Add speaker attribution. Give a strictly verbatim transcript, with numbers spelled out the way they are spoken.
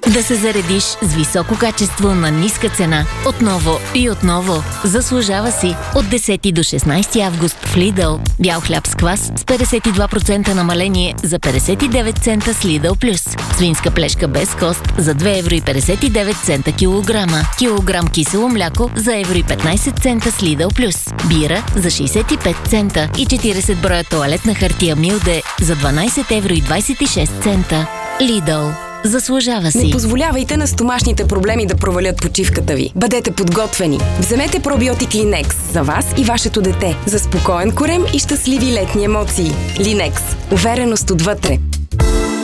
Speaker 1: Да се заредиш с високо качество на ниска цена. Отново и отново. Заслужава си. От десети до шестнайсети август в Lidl. Бял хляб с квас с петдесет и два процента намаление за петдесет и девет цента с Lidl Plus. Свинска плешка без кост за две евро и петдесет и девет цента килограма. Килограм кисело мляко за евро и петнайсет цента с Lidl Plus. Бира за шейсет и пет цента и четирийсет броя тоалетна хартия Милде за дванайсет евро и двайсет и шест цента. Lidl. Заслужава си.
Speaker 2: Не позволявайте на стомашните проблеми да провалят почивката ви. Бъдете подготвени. Вземете пробиотик Линекс за вас и вашето дете. За спокоен корем и щастливи летни емоции. Линекс. Увереност отвътре.